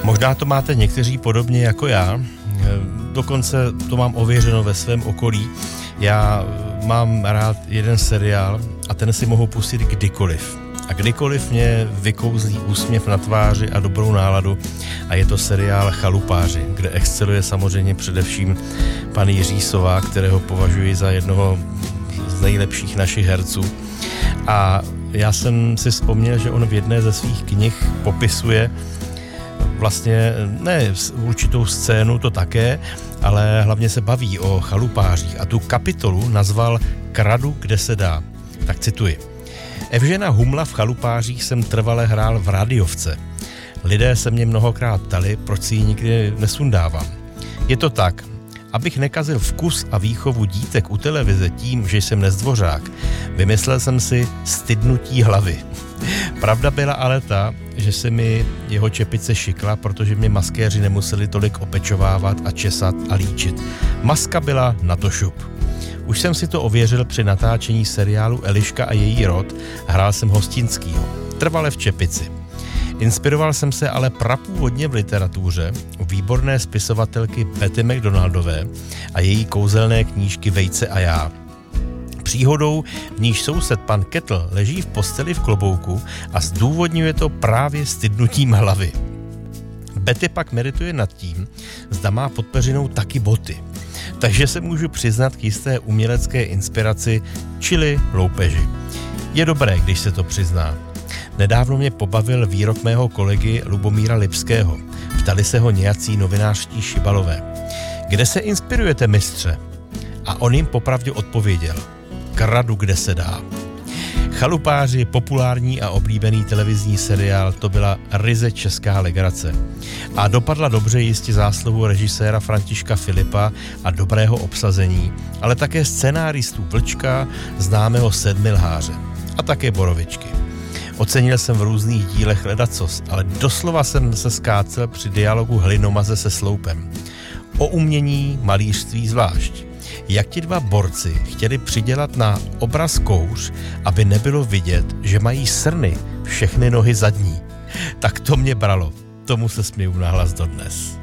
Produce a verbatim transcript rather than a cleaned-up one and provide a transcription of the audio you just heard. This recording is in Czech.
Možná to máte někteří podobně jako já, dokonce to mám ověřeno ve svém okolí. Já mám rád jeden seriál a ten si mohu pustit kdykoliv. A kdykoliv mě vykouzlí úsměv na tváři a dobrou náladu a je to seriál Chalupáři, kde exceluje samozřejmě především pan Jiří Sová, kterého považuji za jednoho z nejlepších našich herců. A já jsem si vzpomněl, že on v jedné ze svých knih popisuje vlastně ne určitou scénu, to také, ale hlavně se baví o chalupářích a tu kapitolu nazval Kradu, kde se dá. Tak cituji. Evžena Humla v Chalupářích jsem trvale hrál v rádiovce. Lidé se mě mnohokrát ptali, proč si ji nikdy nesundávám. Je to tak, abych nekazil vkus a výchovu dítek u televize tím, že jsem nezdvořák, vymyslel jsem si stydnutí hlavy. Pravda byla ale ta, že se mi jeho čepice šikla, protože mě maskéři nemuseli tolik opečovávat a česat a líčit. Maska byla na to šup. Už jsem si to ověřil při natáčení seriálu Eliška a její rod, hrál jsem Hostinskýho, trvale v čepici. Inspiroval jsem se ale prapůvodně v literatuře u výborné spisovatelky Betty McDonaldové a její kouzelné knížky Vejce a já. Příhodou, v níž soused pan Kettle leží v posteli v klobouku a zdůvodňuje to právě stydnutím hlavy. Betty pak medituje nad tím, zda má pod peřinou taky boty. Takže se můžu přiznat k jisté umělecké inspiraci, čili loupeži. Je dobré, když se to přizná. Nedávno mě pobavil výrok mého kolegy Lubomíra Lipského. Ptali se ho nějací novinářští šibalové. Kde se inspirujete, mistře? A on jim popravdě odpověděl. Kradu, kde se dá. Chalupáři, populární a oblíbený televizní seriál, to byla ryze česká legrace. A dopadla dobře jistě zásluhu režiséra Františka Filipa a dobrého obsazení, ale také scénáristů Vlčka, známého Sedmilháře a také Borovičky. Ocenil jsem v různých dílech ledacos, ale doslova jsem se skácel při dialogu Hlinomaze se Sloupem. O umění, malířství zvlášť. Jak ti dva borci chtěli přidělat na obraz kouř, aby nebylo vidět, že mají srny všechny nohy zadní. Tak to mě bralo. Tomu se směju nahlas dodnes.